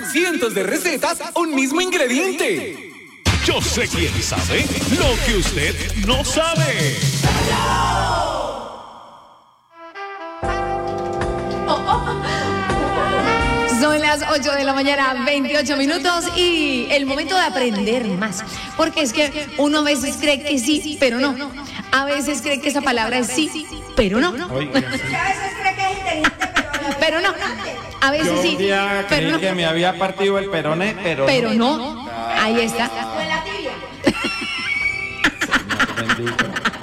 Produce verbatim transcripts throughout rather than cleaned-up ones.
cientos de recetas, un mismo ingrediente. Yo sé quién sabe lo que usted no sabe. Son las ocho de la mañana, veintiocho minutos, y el momento de aprender más. Porque es que uno a veces cree que sí, pero no. A veces cree que esa palabra es sí, pero no. Oiga, sí. A veces cree que es inteligente, pero, Pero no. A veces Yo sí, un día pero creí no. que me había partido el peroné, pero, Pero no. Ahí está. o en la tibia. Señor bendito.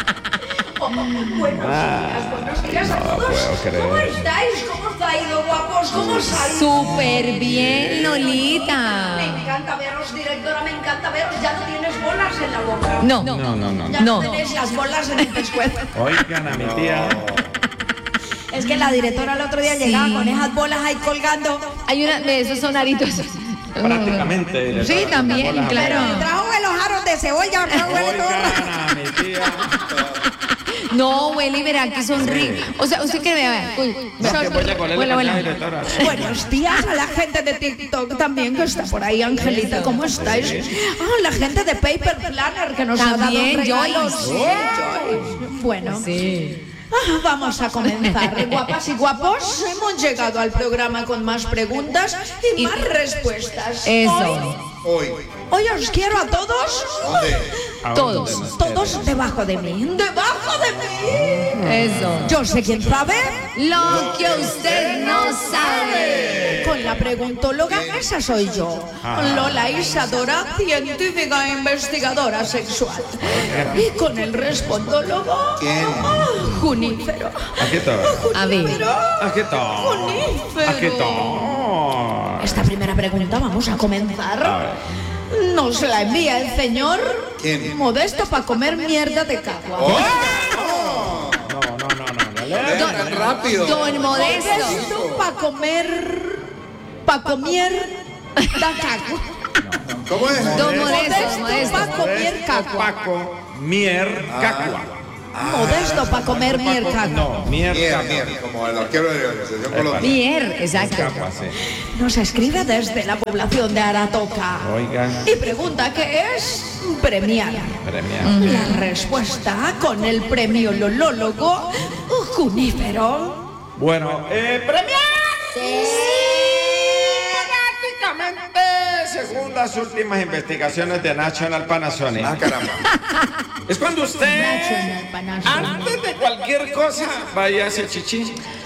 Buenos días, buenos días a no todos. puedo creer. ¿Cómo estáis? ¿Cómo os ha ido, guapos? ¿Cómo os ha ido? Súper bien, Me Lolita. encanta veros, directora, me encanta veros. Ya no tienes bolas en la boca. No. No, no, no. Ya No. no tenéis las bolas en el pescuezo. Oigan a mi tía. Es que la directora el otro día llegaba con esas bolas ahí colgando. Hay una de esos sonaritos. Prácticamente. le Sí, trajo también, bolas a claro. mi Me trajo de los aros de cebolla, que huele todo. Oigan a mi tía. No, huele y verá que son ricos. O sea, usted que vea. Uy, No, que voy a colerle huele, caña, huele. directora. Buenos días a la gente de TikTok también que está por ahí, Angelita, ¿cómo estáis? Ah, la gente de Paper Planner que nos También, ha dado regalos. Joyce. Sí, Joyce. Bueno, Sí. ah, vamos a comenzar. Guapas y guapos, hemos llegado al programa con más preguntas y, Y- más respuestas. Eso. Hoy, hoy os quiero a todos, ¿A Todos. dónde nos todos quiere? debajo de mí, debajo de mí. Eso. Yo sé quién sabe. Lo que usted no sabe. Con la preguntóloga, esa soy yo, Lola Isadora, científica e investigadora sexual. Y con el respondólogo, ah, Junífero. Aquí está. A ver. Junífero. Aquí está. Junífero. Aquí está. Esta primera pregunta vamos a comenzar. Nos la envía el señor Modesto para comer mierda de cagua. No, no, no, no. no le- Don, Tan rápido. Don Modesto. Modesto para comer, para comer da cagua. ¿Cómo es? Don Modesto, Modesto Modesto. para comer cagua. Paco, mier, cacua. Modesto para comer mier cagua. No, mier, Mier, cacua. mier, como el arquero de la Organización Colombia. Mier, exacto. Cacua, sí. Nos escribe desde la población de Aratoca Oigan, y pregunta qué es premiar. premia. La respuesta con el premio lolólogo Junífero. Bueno, eh, premiar. Prácticamente, según las últimas investigaciones de National Panasonic, Ah, caramba. es cuando usted, National Panasonic. antes de cualquier cosa, vaya a hacer chichi,